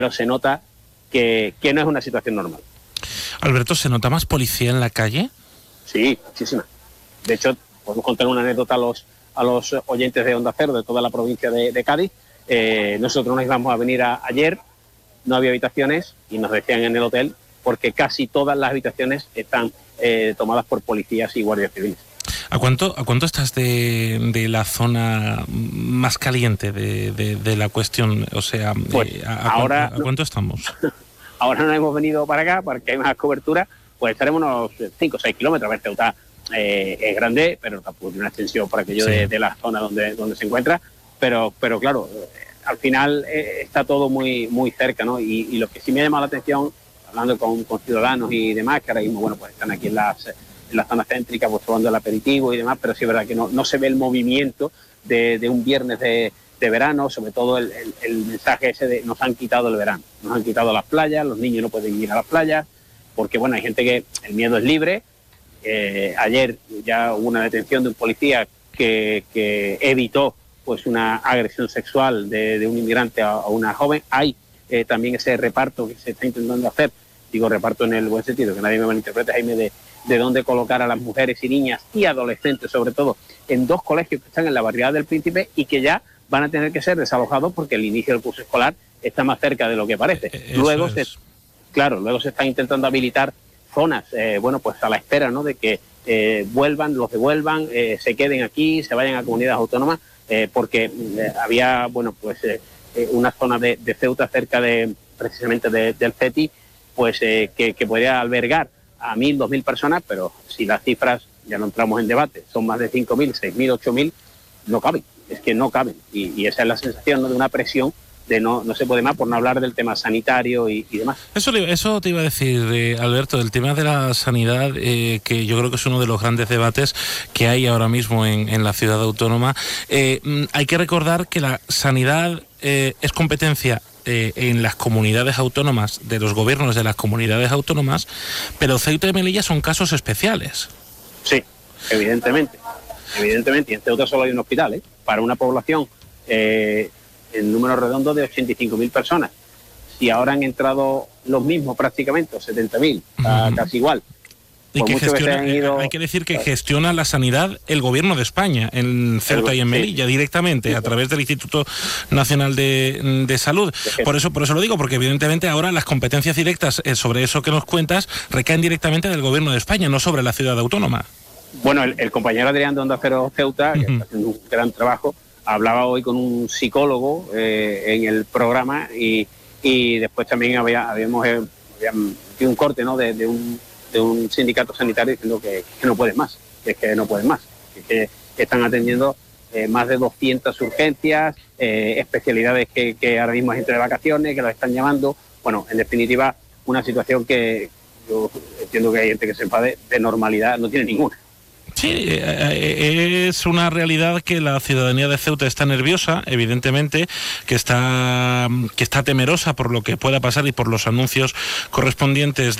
se nota que no es una situación normal. Alberto, ¿se nota más policía en la calle? Sí, muchísima. De hecho, podemos contar una anécdota a los oyentes de Onda Cero de toda la provincia de Cádiz. Nosotros nos íbamos a venir ayer, no había habitaciones y nos decían en el hotel porque casi todas las habitaciones están tomadas por policías y guardias civiles. ¿A cuánto estás de la zona más caliente de la cuestión? O sea, pues ¿a cuánto estamos? Ahora no hemos venido para acá porque hay más cobertura, pues estaremos unos 5 o 6 kilómetros. A ver, Ceuta es grande, pero tampoco tiene una extensión por aquello sí, de la zona donde se encuentra, pero claro, al final está todo muy, muy cerca, ¿no? Y lo que sí me ha llamado la atención, hablando con ciudadanos y demás, que ahora mismo, bueno, pues están aquí en la zona céntrica, pues tomando el aperitivo y demás, pero sí es verdad que no se ve el movimiento de un viernes de verano, sobre todo el mensaje ese de nos han quitado el verano, nos han quitado las playas, los niños no pueden ir a las playas, porque bueno, hay gente que el miedo es libre. Ayer ya hubo una detención de un policía que evitó pues una agresión sexual de un inmigrante a una joven. Hay también ese reparto que se está intentando hacer, digo reparto en el buen sentido, que nadie me malinterprete, Jaime, de dónde colocar a las mujeres y niñas y adolescentes, sobre todo, en 2 colegios que están en la barriada del Príncipe y que ya van a tener que ser desalojados porque el inicio del curso escolar está más cerca de lo que parece. Luego se están intentando habilitar zonas, bueno, pues a la espera, ¿no?, de que los devuelvan, se queden aquí, se vayan a comunidades autónomas, porque había, bueno, pues una zona de Ceuta cerca precisamente del CETI, pues que podría albergar a 1.000, 2.000 personas, pero si las cifras, ya no entramos en debate, son más de 5.000, 6.000, 8.000, no caben, es que no caben. Y esa es la sensación, ¿no?, de una presión de no se puede más, por no hablar del tema sanitario y demás. Eso te iba a decir, Alberto, del tema de la sanidad, que yo creo que es uno de los grandes debates que hay ahora mismo en la ciudad autónoma. Hay que recordar que la sanidad es competencia en las comunidades autónomas, de los gobiernos de las comunidades autónomas, pero Ceuta y Melilla son casos especiales. Sí, evidentemente, y en Ceuta solo hay un hospital, para una población en número redondo de 85.000 personas. Si ahora han entrado los mismos prácticamente, 70.000, casi igual. Y que hay que decir que gestiona la sanidad el gobierno de España en Ceuta y en Melilla directamente, a través del Instituto Nacional de Salud. Por eso lo digo, porque evidentemente ahora las competencias directas sobre eso que nos cuentas recaen directamente del gobierno de España, no sobre la ciudad autónoma. Bueno, el compañero Adrián de Onda Cero Ceuta, que está haciendo un gran trabajo, hablaba hoy con un psicólogo en el programa y después también habíamos un corte, ¿no?, de un sindicato sanitario diciendo que no pueden más, que están atendiendo más de 200 urgencias, especialidades que ahora mismo hay gente de vacaciones, que los están llamando. Bueno, en definitiva, una situación que yo entiendo que hay gente que se enfade, de normalidad no tiene ninguna. Sí, es una realidad que la ciudadanía de Ceuta está nerviosa, evidentemente, que está temerosa por lo que pueda pasar y por los anuncios correspondientes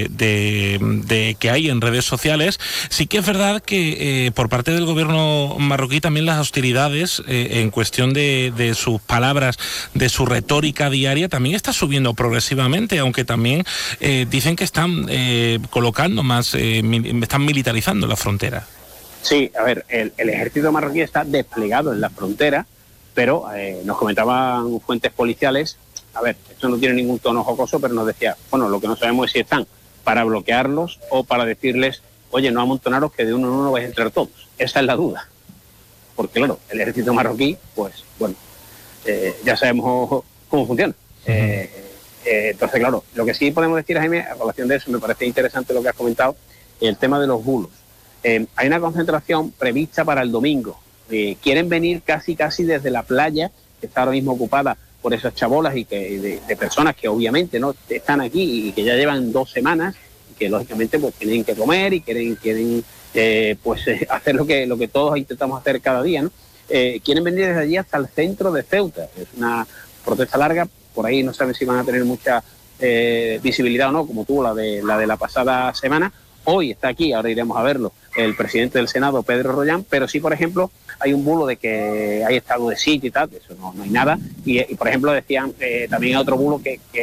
de que hay en redes sociales. Sí que es verdad que por parte del gobierno marroquí también las hostilidades en cuestión de sus palabras, de su retórica diaria, también está subiendo progresivamente, aunque también dicen que están colocando más, están militarizando la frontera. Sí, a ver, el ejército marroquí está desplegado en la frontera, pero nos comentaban fuentes policiales, a ver, esto no tiene ningún tono jocoso, pero nos decía, bueno, lo que no sabemos es si están para bloquearlos o para decirles, oye, no amontonaros que de uno en uno vais a entrar todos. Esa es la duda. Porque claro, el ejército marroquí, pues bueno, ya sabemos cómo funciona. Entonces, claro, lo que sí podemos decir, Jaime, a relación de eso, me parece interesante lo que has comentado, el tema de los bulos. Hay una concentración prevista para el domingo. Quieren venir casi desde la playa, que está ahora mismo ocupada por esas chabolas y que de personas que obviamente no están aquí y que ya llevan 2 semanas y que lógicamente pues tienen que comer y quieren hacer lo que todos intentamos hacer cada día, ¿no? Quieren venir desde allí hasta el centro de Ceuta. Es una protesta larga, por ahí no saben si van a tener mucha visibilidad o no, como tuvo la de la pasada semana. Hoy está aquí, ahora iremos a verlo, el presidente del Senado, Pedro Rollán, pero sí, por ejemplo, hay un bulo de que hay estado de sitio y tal, eso no hay nada, y por ejemplo decían también hay otro bulo que